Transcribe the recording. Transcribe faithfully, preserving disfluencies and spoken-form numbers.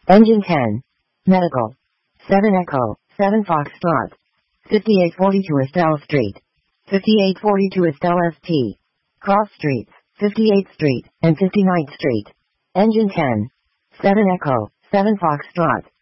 Engine ten. Medical. seven Echo, seven Foxtrot. fifty-eight forty-two Estelle Street. fifty-eight forty-two Estelle S T. Cross Streets, fifty-eighth Street, and fifty-ninth Street. Engine ten. seven Echo, seven Foxtrot.